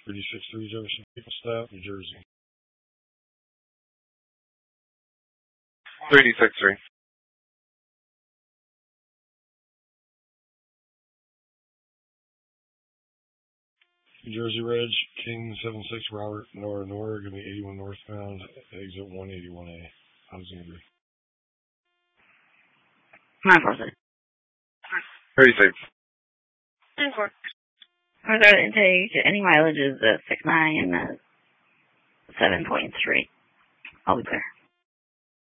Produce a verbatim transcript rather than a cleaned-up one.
thirty-six three Jefferson Staff, New Jersey. thirty-six three. New Jersey Reg, King seven six Robert, Nora Nora, going to be eighty-one northbound, exit one eighty-one A. Housing agree. nine four six. thirty-six. nine four. Regard intake, any mileage is uh, six nine, uh, seven point three. I'll be clear.